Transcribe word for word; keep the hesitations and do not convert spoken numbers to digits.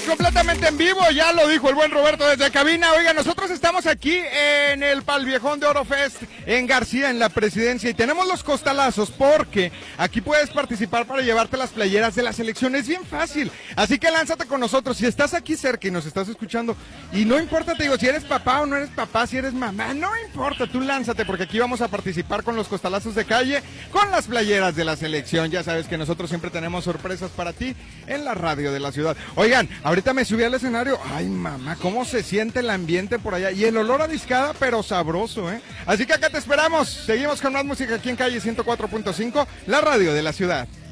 completamente en vivo, ya lo dijo el buen Roberto desde cabina. Oiga, nosotros estamos aquí en el Palviejón de Oro Fest en García, en la Presidencia, y tenemos los costalazos porque aquí puedes participar para llevarte las playeras de la selección. Es bien fácil, así que lánzate con nosotros. Si estás aquí cerca y nos estás escuchando, y no importa, te digo, si eres papá o no eres papá, si eres mamá, no importa, tú lánzate porque aquí vamos a participar con los costalazos de calle, con las playeras de la selección. Ya sabes que nosotros siempre tenemos sorpresas para ti en la radio de la ciudad. Oigan, ahorita me subí al escenario, ay mamá, cómo se siente el ambiente por allá, y el olor a discada, pero sabroso, ¿eh? Así que acá te esperamos, seguimos con más música aquí en Calle ciento cuatro punto cinco, la radio de la ciudad.